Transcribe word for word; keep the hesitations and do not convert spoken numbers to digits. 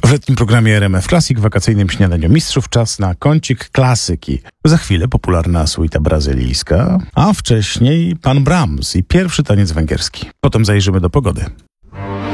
W letnim programie R M F Classic, wakacyjnym śniadaniu mistrzów, czas na kącik klasyki. Za chwilę popularna suita brazylijska, a wcześniej pan Brahms i pierwszy taniec węgierski. Potem zajrzymy do pogody.